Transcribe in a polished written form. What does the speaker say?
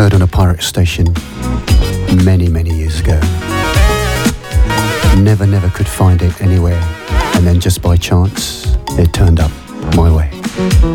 heard on a pirate station many, many years ago. Never could find it anywhere, and then just by chance, it turned up my way.